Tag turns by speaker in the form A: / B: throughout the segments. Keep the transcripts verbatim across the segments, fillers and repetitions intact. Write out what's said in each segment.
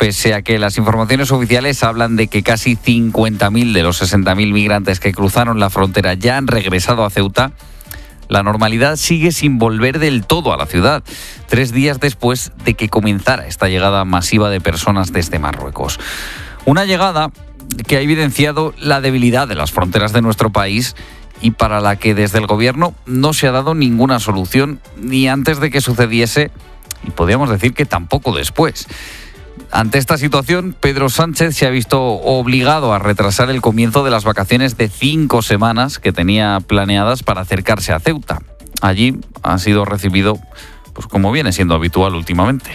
A: pese a que las informaciones oficiales hablan de que casi cincuenta mil de los sesenta mil migrantes que cruzaron la frontera ya han regresado a Ceuta, la normalidad sigue sin volver del todo a la ciudad, tres días después de que comenzara esta llegada masiva de personas desde Marruecos. Una llegada que ha evidenciado la debilidad de las fronteras de nuestro país y para la que desde el gobierno no se ha dado ninguna solución ni antes de que sucediese y podríamos decir que tampoco después. Ante esta situación, Pedro Sánchez se ha visto obligado a retrasar el comienzo de las vacaciones de cinco semanas que tenía planeadas para acercarse a Ceuta. Allí ha sido recibido, pues como viene siendo habitual últimamente.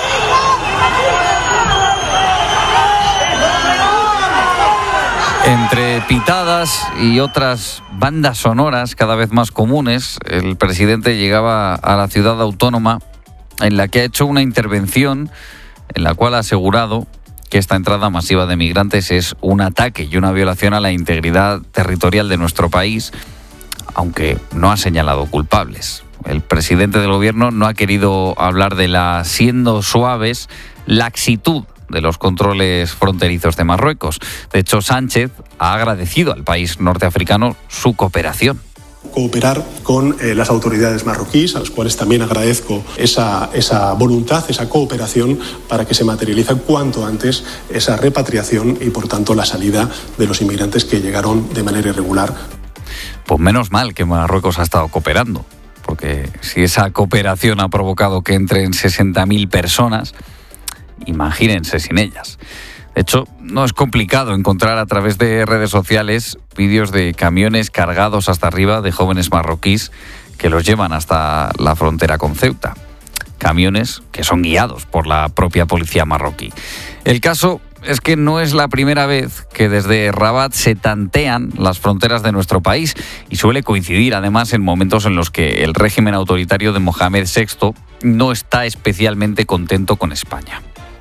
A: Entre pitadas y otras bandas sonoras cada vez más comunes, el presidente llegaba a la ciudad autónoma en la que ha hecho una intervención en la cual ha asegurado que esta entrada masiva de migrantes es un ataque y una violación a la integridad territorial de nuestro país, aunque no ha señalado culpables. El presidente del gobierno no ha querido hablar de la, siendo suaves, laxitud de los controles fronterizos de Marruecos. De hecho, Sánchez ha agradecido al país norteafricano su cooperación.
B: Cooperar con eh, las autoridades marroquíes, a las cuales también agradezco esa, esa voluntad, esa cooperación para que se materialice cuanto antes esa repatriación y, por tanto, la salida de los inmigrantes que llegaron de manera irregular.
A: Pues menos mal que Marruecos ha estado cooperando, porque si esa cooperación ha provocado que entren sesenta mil personas, imagínense sin ellas. De hecho, no es complicado encontrar a través de redes sociales vídeos de camiones cargados hasta arriba de jóvenes marroquíes que los llevan hasta la frontera con Ceuta. Camiones que son guiados por la propia policía marroquí. El caso es que no es la primera vez que desde Rabat se tantean las fronteras de nuestro país y suele coincidir además en momentos en los que el régimen autoritario de Mohamed sexto no está especialmente contento con España.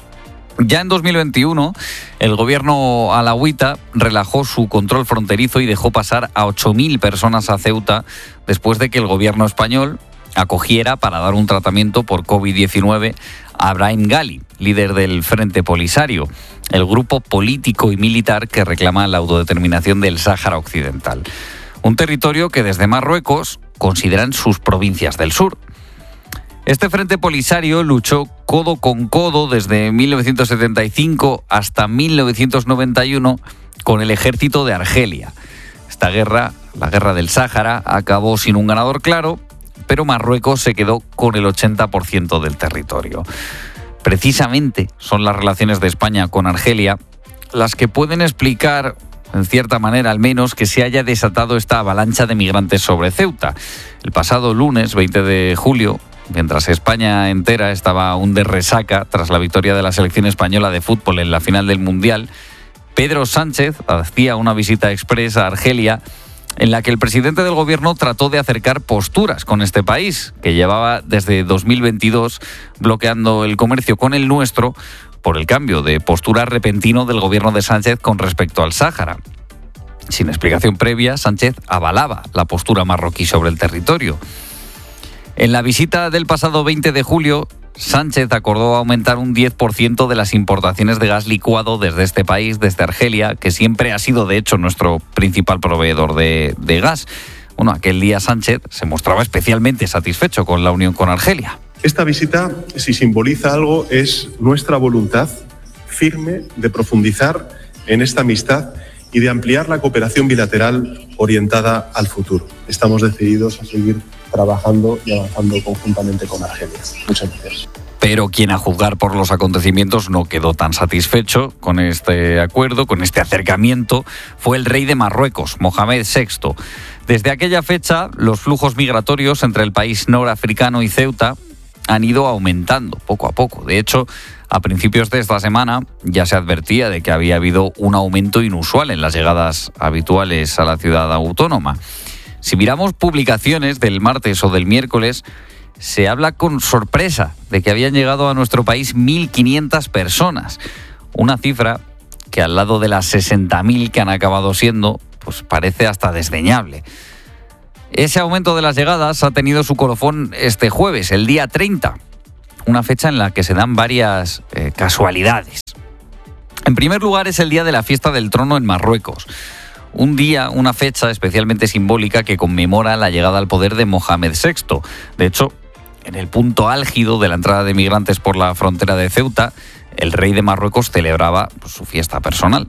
A: Ya en dos mil veintiuno, el gobierno alauita relajó su control fronterizo y dejó pasar a ocho mil personas a Ceuta después de que el gobierno español acogiera para dar un tratamiento por covid diecinueve a Brahim Ghali, líder del Frente Polisario, el grupo político y militar que reclama la autodeterminación del Sáhara Occidental. Un territorio que desde Marruecos consideran sus provincias del sur. Este Frente Polisario luchó codo con codo desde mil novecientos setenta y cinco hasta mil novecientos noventa y uno con el ejército de Argelia. Esta guerra, la guerra del Sáhara, acabó sin un ganador claro, pero Marruecos se quedó con el ochenta por ciento del territorio. Precisamente son las relaciones de España con Argelia las que pueden explicar, en cierta manera al menos, que se haya desatado esta avalancha de migrantes sobre Ceuta. El pasado lunes, veinte de julio, mientras España entera estaba aún de resaca tras la victoria de la selección española de fútbol en la final del Mundial, Pedro Sánchez hacía una visita express a Argelia en la que el presidente del gobierno trató de acercar posturas con este país, que llevaba desde dos mil veintidós bloqueando el comercio con el nuestro por el cambio de postura repentino del gobierno de Sánchez con respecto al Sáhara. Sin explicación previa, Sánchez avalaba la postura marroquí sobre el territorio. En la visita del pasado veinte de julio, Sánchez acordó aumentar un diez por ciento de las importaciones de gas licuado desde este país, desde Argelia, que siempre ha sido, de hecho, nuestro principal proveedor de, de gas. Bueno, aquel día Sánchez se mostraba especialmente satisfecho con la unión con Argelia.
B: Esta visita, si simboliza algo, es nuestra voluntad firme de profundizar en esta amistad y de ampliar la cooperación bilateral orientada al futuro. Estamos decididos a seguir trabajando y avanzando conjuntamente con Argelia. Muchas gracias.
A: Pero quien, a juzgar por los acontecimientos, no quedó tan satisfecho con este acuerdo, con este acercamiento, fue el rey de Marruecos, Mohamed sexto. Desde aquella fecha, los flujos migratorios entre el país norafricano y Ceuta han ido aumentando poco a poco. De hecho, a principios de esta semana ya se advertía de que había habido un aumento inusual en las llegadas habituales a la ciudad autónoma. Si miramos publicaciones del martes o del miércoles, se habla con sorpresa de que habían llegado a nuestro país mil quinientas personas. Una cifra que al lado de las sesenta mil que han acabado siendo, pues parece hasta desdeñable. Ese aumento de las llegadas ha tenido su colofón este jueves, el día treinta. Una fecha en la que se dan varias eh, casualidades. En primer lugar, es el día de la fiesta del trono en Marruecos. Un día, una fecha especialmente simbólica que conmemora la llegada al poder de Mohamed sexto. De hecho, en el punto álgido de la entrada de migrantes por la frontera de Ceuta, el rey de Marruecos celebraba pues, su fiesta personal.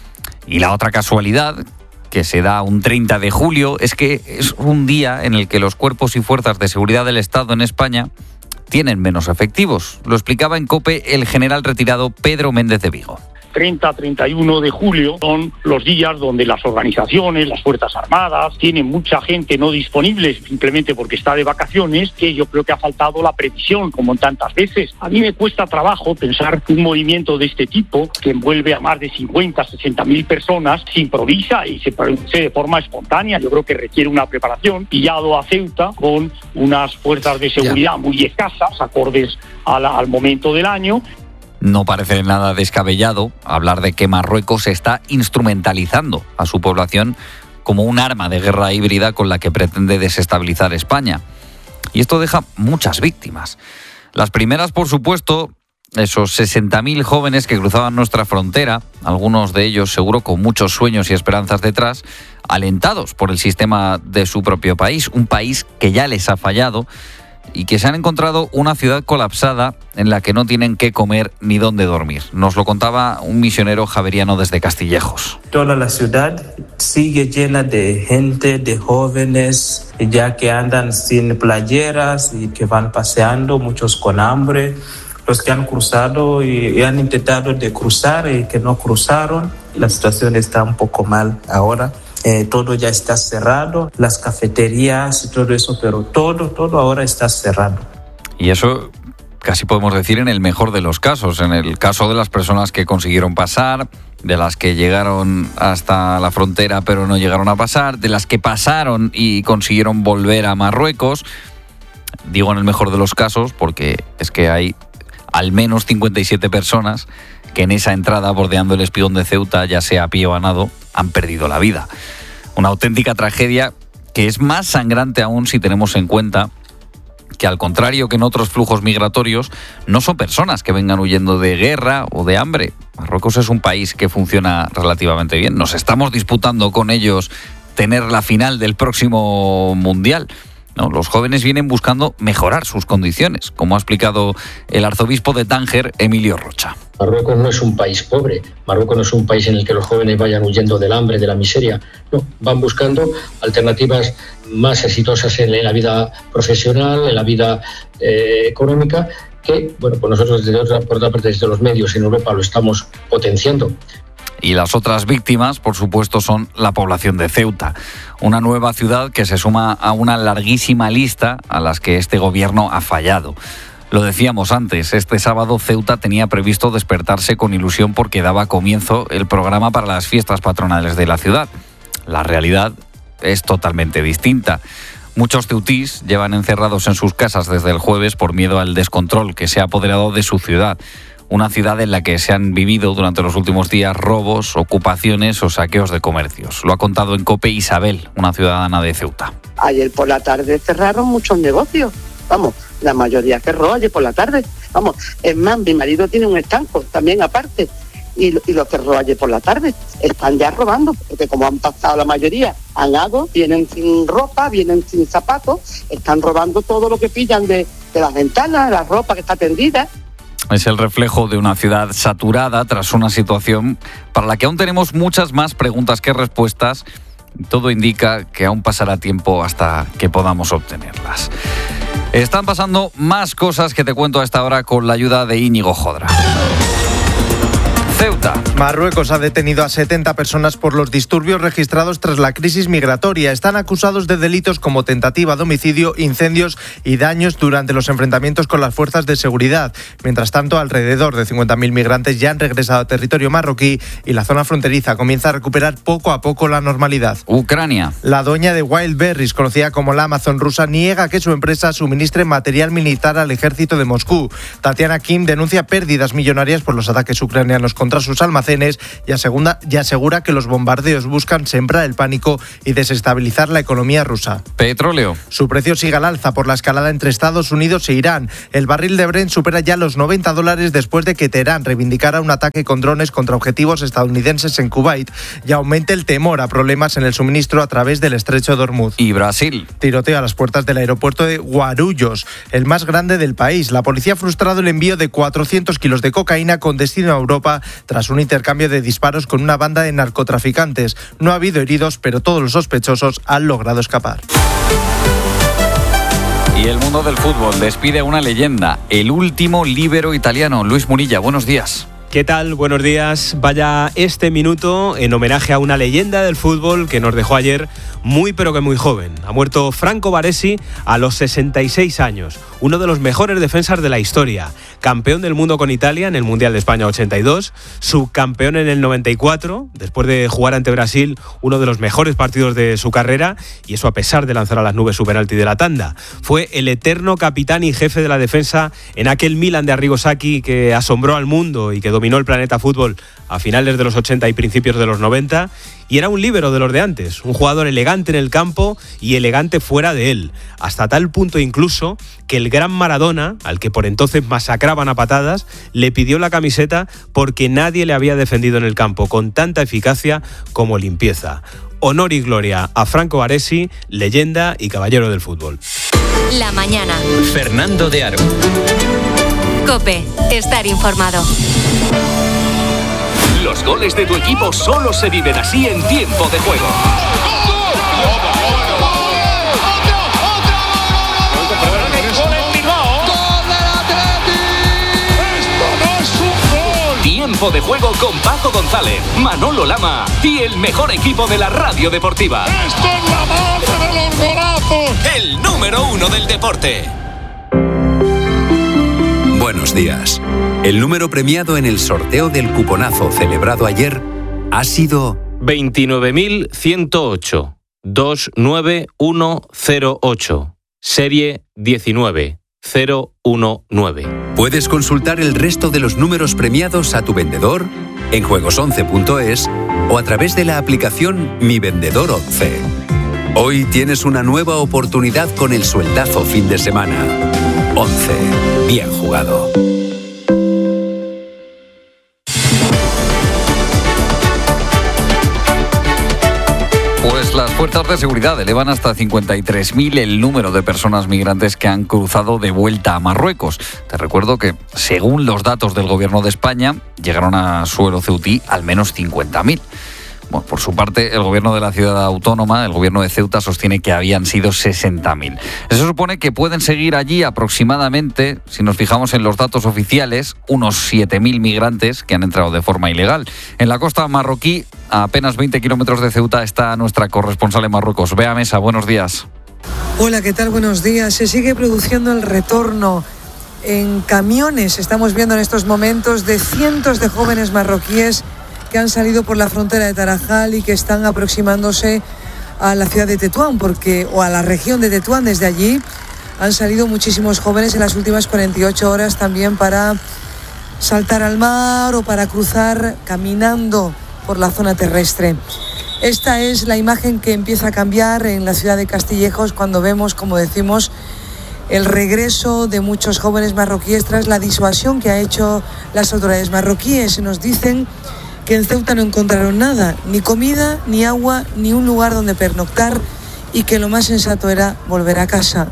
A: Y la otra casualidad, que se da un treinta de julio, es que es un día en el que los cuerpos y fuerzas de seguridad del Estado en España tienen menos efectivos. Lo explicaba en COPE el general retirado Pedro Méndez de Vigo.
C: treinta a treinta y uno de julio son los días donde las organizaciones, las Fuerzas Armadas, tienen mucha gente no disponible simplemente porque está de vacaciones, que yo creo que ha faltado la previsión, como tantas veces. A mí me cuesta trabajo pensar que un movimiento de este tipo, que envuelve a más de cincuenta, sesenta mil personas, se improvisa y se produce de forma espontánea. Yo creo que requiere una preparación. Pillado a Ceuta con unas fuerzas de seguridad muy escasas, acordes a la, al momento del año.
A: No parece nada descabellado hablar de que Marruecos está instrumentalizando a su población como un arma de guerra híbrida con la que pretende desestabilizar España. Y esto deja muchas víctimas. Las primeras, por supuesto, esos sesenta mil jóvenes que cruzaban nuestra frontera, algunos de ellos seguro con muchos sueños y esperanzas detrás, alentados por el sistema de su propio país, un país que ya les ha fallado, y que se han encontrado una ciudad colapsada en la que no tienen qué comer ni dónde dormir. Nos lo contaba un misionero javeriano desde Castillejos.
D: Toda la ciudad sigue llena de gente, de jóvenes, ya que andan sin playeras y que van paseando, muchos con hambre. Los que han cruzado y, y han intentado de cruzar y que no cruzaron. La situación está un poco mal ahora. Eh, todo ya está cerrado, las cafeterías y todo eso, pero todo, todo ahora está cerrado.
A: Y eso casi podemos decir en el mejor de los casos, en el caso de las personas que consiguieron pasar, de las que llegaron hasta la frontera pero no llegaron a pasar, de las que pasaron y consiguieron volver a Marruecos. Digo en el mejor de los casos porque es que hay al menos cincuenta y siete personas que en esa entrada bordeando el espigón de Ceuta, ya sea a pie o a nado, han perdido la vida. Una auténtica tragedia que es más sangrante aún si tenemos en cuenta que, al contrario que en otros flujos migratorios, no son personas que vengan huyendo de guerra o de hambre. Marruecos es un país que funciona relativamente bien. Nos estamos disputando con ellos tener la final del próximo Mundial. No, los jóvenes vienen buscando mejorar sus condiciones, como ha explicado el arzobispo de Tánger, Emilio Rocha.
E: Marruecos no es un país pobre, Marruecos no es un país en el que los jóvenes vayan huyendo del hambre, de la miseria. No, van buscando alternativas más exitosas en la vida profesional, en la vida eh, económica, que, bueno, pues nosotros desde otra, por otra parte desde los medios en Europa lo estamos potenciando.
A: Y las otras víctimas, por supuesto, son la población de Ceuta, una nueva ciudad que se suma a una larguísima lista a las que este gobierno ha fallado. Lo decíamos antes, este sábado Ceuta tenía previsto despertarse con ilusión porque daba comienzo el programa para las fiestas patronales de la ciudad. La realidad es totalmente distinta. Muchos ceutís llevan encerrados en sus casas desde el jueves por miedo al descontrol que se ha apoderado de su ciudad. Una ciudad en la que se han vivido durante los últimos días robos, ocupaciones o saqueos de comercios. Lo ha contado en COPE Isabel, una ciudadana de Ceuta.
F: Ayer por la tarde cerraron muchos negocios. Vamos, la mayoría cerró ayer por la tarde. Vamos, es más, mi marido tiene un estanco también aparte y, y lo cerró ayer por la tarde. Están ya robando, porque como han pasado la mayoría, han algo, vienen sin ropa, vienen sin zapatos, están robando todo lo que pillan de, de las ventanas, la ropa que está tendida.
A: Es el reflejo de una ciudad saturada tras una situación para la que aún tenemos muchas más preguntas que respuestas. Todo indica que aún pasará tiempo hasta que podamos obtenerlas. Están pasando más cosas que te cuento a esta hora con la ayuda de Íñigo Jodra. Ceuta.
G: Marruecos ha detenido a setenta personas por los disturbios registrados tras la crisis migratoria. Están acusados de delitos como tentativa de homicidio, incendios y daños durante los enfrentamientos con las fuerzas de seguridad. Mientras tanto, alrededor de cincuenta mil migrantes ya han regresado a territorio marroquí y la zona fronteriza comienza a recuperar poco a poco la normalidad.
A: Ucrania.
G: La dueña de Wildberries, conocida como la Amazon rusa, niega que su empresa suministre material militar al ejército de Moscú. Tatiana Kim denuncia pérdidas millonarias por los ataques ucranianos contra sus almacenes almacenes y asegura, y asegura que los bombardeos buscan sembrar el pánico y desestabilizar la economía rusa.
A: Petróleo.
G: Su precio sigue al alza por la escalada entre Estados Unidos e Irán. El barril de Brent supera ya los noventa dólares después de que Teherán reivindicara un ataque con drones contra objetivos estadounidenses en Kuwait y aumente el temor a problemas en el suministro a través del estrecho de Hormuz.
A: Y Brasil.
G: Tiroteo a las puertas del aeropuerto de Guarulhos, el más grande del país. La policía ha frustrado el envío de cuatrocientos kilos de cocaína con destino a Europa tras un intercambio de disparos con una banda de narcotraficantes. No ha habido heridos, pero todos los sospechosos han logrado escapar.
A: Y el mundo del fútbol despide a una leyenda, el último líbero italiano. Luis Munilla, buenos días.
H: ¿Qué tal? Buenos días. Vaya este minuto en homenaje a una leyenda del fútbol que nos dejó ayer muy pero que muy joven. Ha muerto Franco Baresi a los sesenta y seis años, uno de los mejores defensas de la historia. Campeón del mundo con Italia en el Mundial de España ochenta y dos, subcampeón en el noventa y cuatro, después de jugar ante Brasil uno de los mejores partidos de su carrera, y eso a pesar de lanzar a las nubes su penalti de la tanda. Fue el eterno capitán y jefe de la defensa en aquel Milan de Arrigo Sacchi que asombró al mundo y que dominó el planeta fútbol a finales de los ochenta y principios de los noventa, y era un líbero de los de antes, un jugador elegante en el campo y elegante fuera de él, hasta tal punto incluso que el gran Maradona, al que por entonces masacraban a patadas, le pidió la camiseta porque nadie le había defendido en el campo con tanta eficacia como limpieza. Honor y gloria a Franco Baresi, leyenda y caballero del fútbol.
I: La mañana.
J: Fernando de Aro.
I: COPE, estar informado.
J: Los goles de tu equipo solo se viven así en tiempo de juego. Tiempo de juego con Paco González, Manolo Lama y el mejor equipo de la radio deportiva.
K: ¡Esto es la madre de los golazos!
J: El número uno del deporte.
L: Buenos días. El número premiado en el sorteo del cuponazo celebrado ayer ha sido
H: veintinueve mil ciento ocho, dos nueve uno cero ocho, serie diecinueve cero diecinueve.
L: Puedes consultar el resto de los números premiados a tu vendedor en juegos once punto es o a través de la aplicación Mi Vendedor once. Hoy tienes una nueva oportunidad con el sueldazo fin de semana. once. Bien jugado.
A: Pues las fuerzas de seguridad elevan hasta cincuenta y tres mil el número de personas migrantes que han cruzado de vuelta a Marruecos. Te recuerdo que, según los datos del Gobierno de España, llegaron a suelo ceutí al menos cincuenta mil. Bueno, por su parte, el gobierno de la ciudad autónoma, el gobierno de Ceuta, sostiene que habían sido sesenta mil. Eso supone que pueden seguir allí aproximadamente, si nos fijamos en los datos oficiales, unos siete mil migrantes que han entrado de forma ilegal. En la costa marroquí, a apenas veinte kilómetros de Ceuta, está nuestra corresponsal en Marruecos. Bea Mesa, buenos días.
M: Hola, ¿qué tal? Buenos días. Se sigue produciendo el retorno en camiones. Estamos viendo en estos momentos de cientos de jóvenes marroquíes que han salido por la frontera de Tarajal y que están aproximándose a la ciudad de Tetuán, porque, o a la región de Tetuán. Desde allí han salido muchísimos jóvenes en las últimas cuarenta y ocho horas también para saltar al mar o para cruzar caminando por la zona terrestre. Esta es la imagen que empieza a cambiar en la ciudad de Castillejos cuando vemos, como decimos, el regreso de muchos jóvenes marroquíes tras la disuasión que ha hecho las autoridades marroquíes. Nos dicen que en Ceuta no encontraron nada, ni comida, ni agua, ni un lugar donde pernoctar, y que lo más sensato era volver a casa.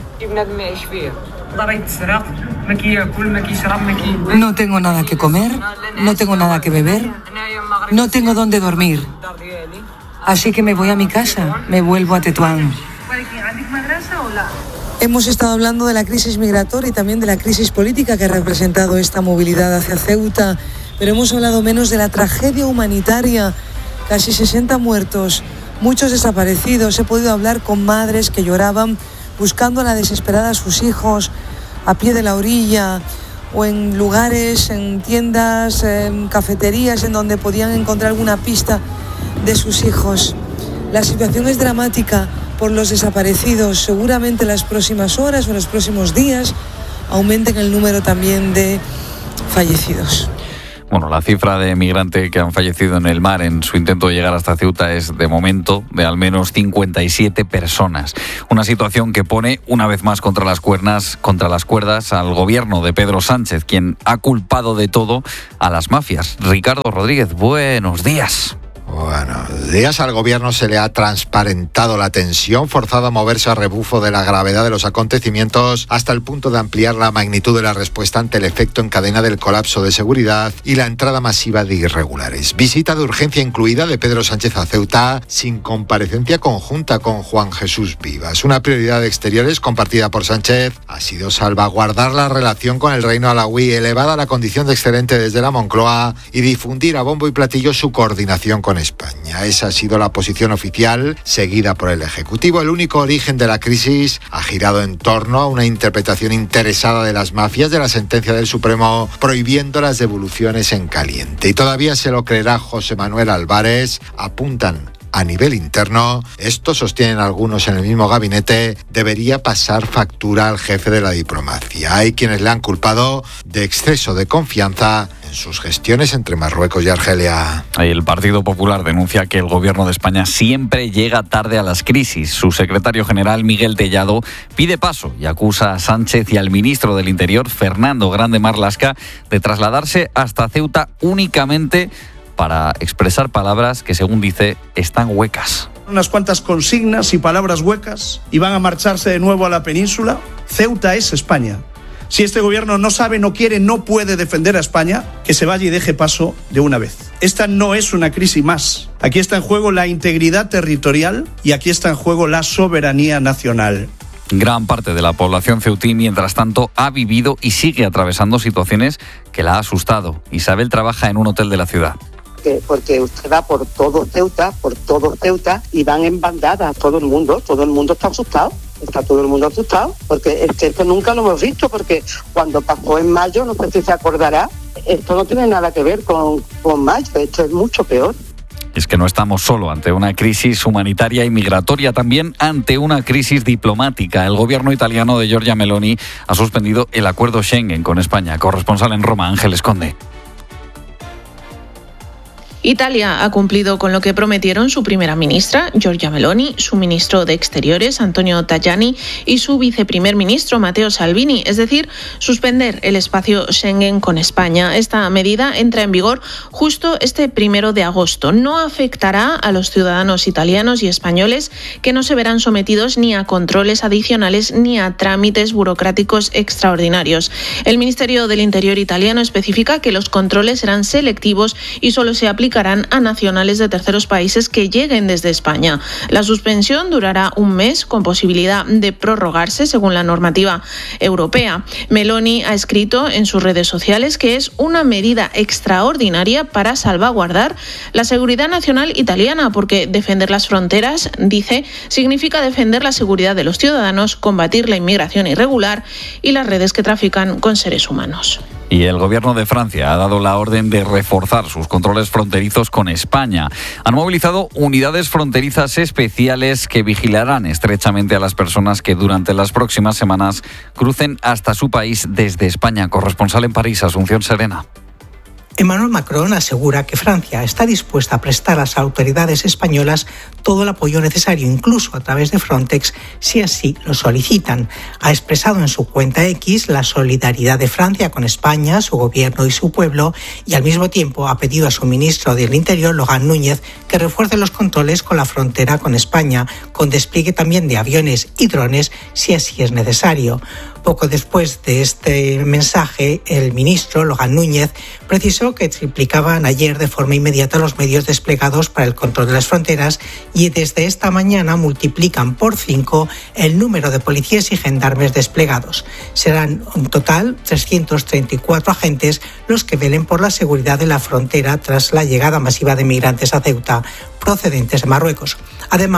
M: No tengo nada que comer, no tengo nada que beber, no tengo dónde dormir. Así que me voy a mi casa, me vuelvo a Tetuán. Hemos estado hablando de la crisis migratoria y también de la crisis política que ha representado esta movilidad hacia Ceuta, pero hemos hablado menos de la tragedia humanitaria. Casi sesenta muertos, muchos desaparecidos. He podido hablar con madres que lloraban buscando a la desesperada a sus hijos a pie de la orilla o en lugares, en tiendas, en cafeterías en donde podían encontrar alguna pista de sus hijos. La situación es dramática por los desaparecidos. Seguramente en las próximas horas o en los próximos días aumenten el número también de fallecidos.
A: Bueno, la cifra de migrantes que han fallecido en el mar en su intento de llegar hasta Ceuta es, de momento, de al menos cincuenta y siete personas. Una situación que pone una vez más contra las cuerdas, contra las cuerdas al gobierno de Pedro Sánchez, quien ha culpado de todo a las mafias. Ricardo Rodríguez, buenos días.
N: Buenos días. Al gobierno se le ha transparentado la tensión, forzado a moverse a rebufo de la gravedad de los acontecimientos, hasta el punto de ampliar la magnitud de la respuesta ante el efecto en cadena del colapso de seguridad y la entrada masiva de irregulares. Visita de urgencia incluida de Pedro Sánchez a Ceuta, sin comparecencia conjunta con Juan Jesús Vivas. Una prioridad de exteriores compartida por Sánchez ha sido salvaguardar la relación con el reino alauí, elevada a la condición de excelente desde la Moncloa, y difundir a bombo y platillo su coordinación con España. Esa ha sido la posición oficial seguida por el Ejecutivo. El único origen de la crisis ha girado en torno a una interpretación interesada de las mafias de la sentencia del Supremo prohibiendo las devoluciones en caliente. Y todavía se lo creerá José Manuel Álvarez. Apuntan a nivel interno, esto sostienen algunos en el mismo gabinete, debería pasar factura al jefe de la diplomacia. Hay quienes le han culpado de exceso de confianza en sus gestiones entre Marruecos y Argelia.
A: El Partido Popular denuncia que el gobierno de España siempre llega tarde a las crisis. Su secretario general, Miguel Tellado, pide paso y acusa a Sánchez y al ministro del Interior, Fernando Grande Marlaska, de trasladarse hasta Ceuta únicamente para expresar palabras que, según dice, están huecas.
O: Unas cuantas consignas y palabras huecas y van a marcharse de nuevo a la península. Ceuta es España. Si este gobierno no sabe, no quiere, no puede defender a España, que se vaya y deje paso de una vez. Esta no es una crisis más. Aquí está en juego la integridad territorial y aquí está en juego la soberanía nacional.
A: Gran parte de la población ceutí, mientras tanto, ha vivido y sigue atravesando situaciones que la ha asustado. Isabel trabaja en un hotel de la ciudad.
F: Porque usted va por todo Ceuta, por todo Ceuta, y van en bandadas todo el mundo, todo el mundo está asustado, está todo el mundo asustado, porque es que esto nunca lo hemos visto, porque cuando pasó en mayo, no sé si se acordará, esto no tiene nada que ver con, con mayo, esto es mucho peor.
A: Es que no estamos solo ante una crisis humanitaria y migratoria, también ante una crisis diplomática. El gobierno italiano de Giorgia Meloni ha suspendido el acuerdo Schengen con España. Corresponsal en Roma, Ángeles Conde.
P: Italia ha cumplido con lo que prometieron su primera ministra, Giorgia Meloni, su ministro de Exteriores, Antonio Tajani, y su viceprimer ministro, Matteo Salvini, es decir, suspender el espacio Schengen con España. Esta medida entra en vigor justo este primero de agosto. No afectará a los ciudadanos italianos y españoles, que no se verán sometidos ni a controles adicionales ni a trámites burocráticos extraordinarios. El Ministerio del Interior italiano especifica que los controles serán selectivos y solo se aplicarán a nacionales de terceros países que lleguen desde España. La suspensión durará un mes con posibilidad de prorrogarse según la normativa europea. Meloni ha escrito en sus redes sociales que es una medida extraordinaria para salvaguardar la seguridad nacional italiana, porque defender las fronteras, dice, significa defender la seguridad de los ciudadanos, combatir la inmigración irregular y las redes que trafican con seres humanos.
A: Y el gobierno de Francia ha dado la orden de reforzar sus controles fronterizos con España. Han movilizado unidades fronterizas especiales que vigilarán estrechamente a las personas que durante las próximas semanas crucen hasta su país desde España. Corresponsal en París, Asunción Serena.
Q: Emmanuel Macron asegura que Francia está dispuesta a prestar a las autoridades españolas todo el apoyo necesario, incluso a través de Frontex, si así lo solicitan. Ha expresado en su cuenta X la solidaridad de Francia con España, su gobierno y su pueblo, y al mismo tiempo ha pedido a su ministro del Interior, Laurent Núñez, que refuerce los controles con la frontera con España, con despliegue también de aviones y drones, si así es necesario. Poco después de este mensaje, el ministro, Laurent Núñez, precisó que triplicaban ayer de forma inmediata los medios desplegados para el control de las fronteras y desde esta mañana multiplican por cinco el número de policías y gendarmes desplegados. Serán en total trescientos treinta y cuatro agentes los que velen por la seguridad de la frontera tras la llegada masiva de migrantes a Ceuta procedentes de Marruecos. Además,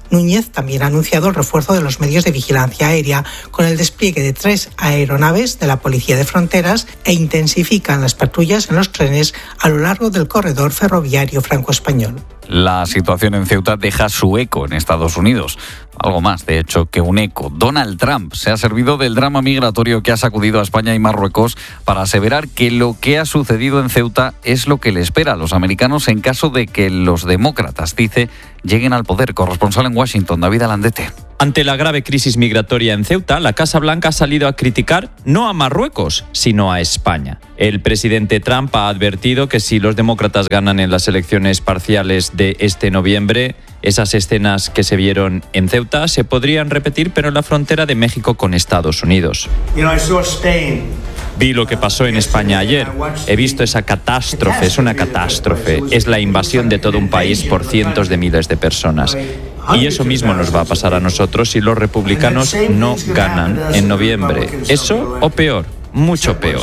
Q: Núñez también ha anunciado el refuerzo de los medios de vigilancia aérea con el despliegue de tres aeronaves de la Policía de Fronteras e intensifican las patrullas en los trenes a lo largo del corredor ferroviario franco-español.
A: La situación en Ceuta deja su eco en Estados Unidos. Algo más, de hecho, que un eco. Donald Trump se ha servido del drama migratorio que ha sacudido a España y Marruecos para aseverar que lo que ha sucedido en Ceuta es lo que le espera a los americanos en caso de que los demócratas, dice, lleguen al poder. Corresponsal en Washington, David Alandete.
R: Ante la grave crisis migratoria en Ceuta, la Casa Blanca ha salido a criticar no a Marruecos, sino a España. El presidente Trump ha advertido que si los demócratas ganan en las elecciones parciales de este noviembre, esas escenas que se vieron en Ceuta se podrían repetir, pero en la frontera de México con Estados Unidos. Vi lo que pasó en España ayer. He visto esa catástrofe, es una catástrofe. Es la invasión de todo un país por cientos de miles de personas. Y eso mismo nos va a pasar a nosotros si los republicanos no ganan en noviembre. Eso o peor, mucho peor.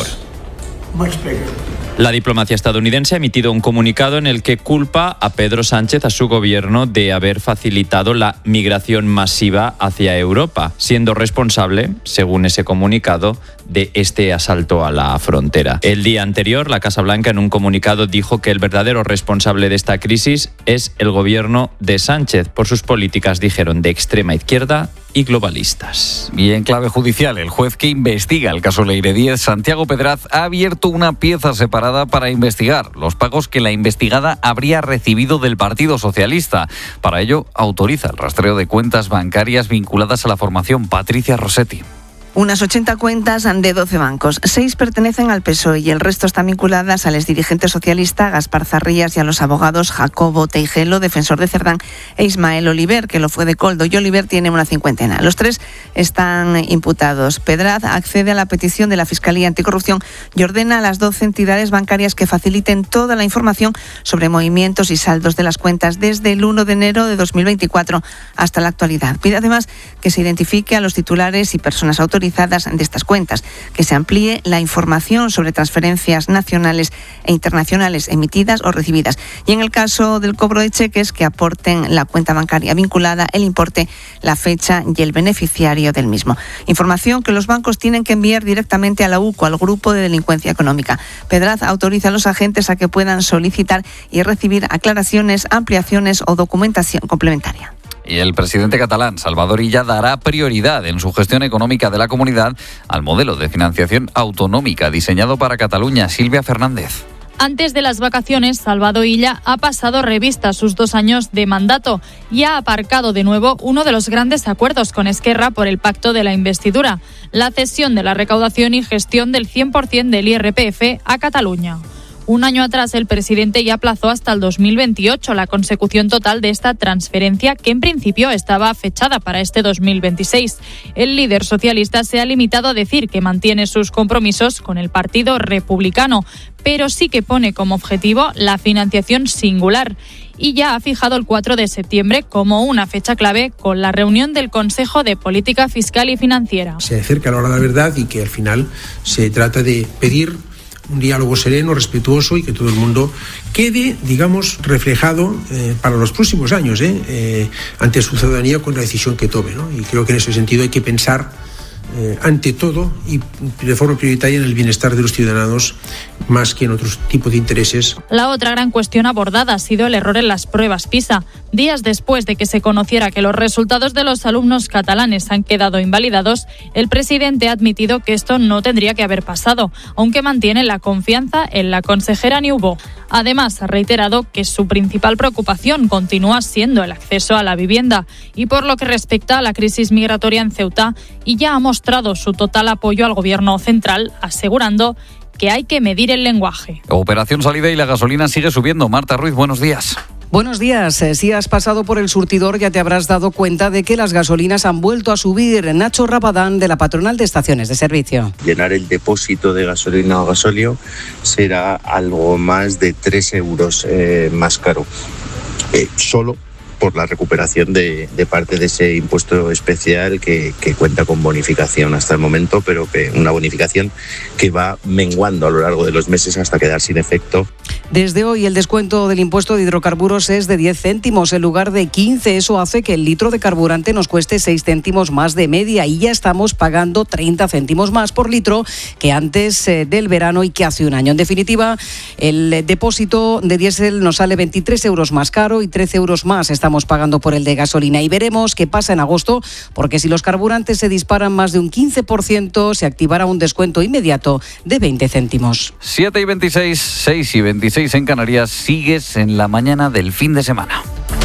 R: La diplomacia estadounidense ha emitido un comunicado en el que culpa a Pedro Sánchez, a su gobierno, de haber facilitado la migración masiva hacia Europa, siendo responsable, según ese comunicado, de este asalto a la frontera. El día anterior, la Casa Blanca, en un comunicado, dijo que el verdadero responsable de esta crisis es el gobierno de Sánchez, por sus políticas, dijeron, de extrema izquierda y globalistas.
A: Y en clave judicial, el juez que investiga el caso Leire Díez, Santiago Pedraz, ha abierto una pieza separada para investigar los pagos que la investigada habría recibido del Partido Socialista. Para ello, autoriza el rastreo de cuentas bancarias vinculadas a la formación. Patricia Rossetti.
S: Unas ochenta cuentas de doce bancos. Seis pertenecen al P S O E y el resto están vinculadas al exdirigente socialista Gaspar Zarrías y a los abogados Jacobo Teijelo, defensor de Cerdán, e Ismael Oliver, que lo fue de Coldo. Y Oliver tiene una cincuentena. Los tres están imputados. Pedraz accede a la petición de la Fiscalía Anticorrupción y ordena a las doce entidades bancarias que faciliten toda la información sobre movimientos y saldos de las cuentas desde el uno de enero de dos mil veinticuatro hasta la actualidad. Pide además que se identifique a los titulares y personas autorizadas de estas cuentas, que se amplíe la información sobre transferencias nacionales e internacionales emitidas o recibidas, y en el caso del cobro de cheques, que aporten la cuenta bancaria vinculada, el importe, la fecha y el beneficiario del mismo. Información que los bancos tienen que enviar directamente a la U C O, al Grupo de Delincuencia Económica. Pedraz autoriza a los agentes a que puedan solicitar y recibir aclaraciones, ampliaciones o documentación complementaria.
A: Y el presidente catalán, Salvador Illa, dará prioridad en su gestión económica de la comunidad al modelo de financiación autonómica diseñado para Cataluña. Silvia Fernández.
T: Antes de las vacaciones, Salvador Illa ha pasado revista a sus dos años de mandato y ha aparcado de nuevo uno de los grandes acuerdos con Esquerra por el pacto de la investidura, la cesión de la recaudación y gestión del cien por ciento del I R P F a Cataluña. Un año atrás, el presidente ya aplazó hasta el dos mil veintiocho la consecución total de esta transferencia, que en principio estaba fechada para este dos mil veintiséis. El líder socialista se ha limitado a decir que mantiene sus compromisos con el Partido Republicano, pero sí que pone como objetivo la financiación singular. Y ya ha fijado el cuatro de septiembre como una fecha clave con la reunión del Consejo de Política Fiscal y Financiera.
U: Se acerca la hora de la verdad y que al final se trata de pedir un diálogo sereno, respetuoso y que todo el mundo quede, digamos, reflejado eh, para los próximos años eh, eh, ante su ciudadanía con la decisión que tome, ¿no? Y creo que en ese sentido hay que pensar eh, ante todo y de forma prioritaria en el bienestar de los ciudadanos más que en otros tipos de intereses.
T: La otra gran cuestión abordada ha sido el error en las pruebas PISA. Días después de que se conociera que los resultados de los alumnos catalanes han quedado invalidados, el presidente ha admitido que esto no tendría que haber pasado, aunque mantiene la confianza en la consejera Niubó. Además, ha reiterado que su principal preocupación continúa siendo el acceso a la vivienda y por lo que respecta a la crisis migratoria en Ceuta, y ya ha mostrado su total apoyo al gobierno central, asegurando que hay que medir el lenguaje.
A: Operación salida y la gasolina sigue subiendo. Marta Ruiz, buenos días.
V: Buenos días. Si has pasado por el surtidor ya te habrás dado cuenta de que las gasolinas han vuelto a subir. Nacho Rabadán, de la Patronal de Estaciones de Servicio.
W: Llenar el depósito de gasolina o gasóleo será algo más de tres euros eh, más caro. Eh, solo por la recuperación de, de parte de ese impuesto especial que, que cuenta con bonificación hasta el momento, pero que una bonificación que va menguando a lo largo de los meses hasta quedar sin efecto.
V: Desde hoy el descuento del impuesto de hidrocarburos es de diez céntimos en lugar de quince. Eso hace que el litro de carburante nos cueste seis céntimos más de media y ya estamos pagando treinta céntimos más por litro que antes eh, del verano y que hace un año. En definitiva, el depósito de diésel nos sale veintitrés euros más caro y trece euros más estamos pagando por el de gasolina. Y veremos qué pasa en agosto, porque si los carburantes se disparan más de un quince por ciento, se activará un descuento inmediato de veinte céntimos.
A: siete y veintiséis, seis y veintiséis en Canarias, sigues en la mañana del fin de semana.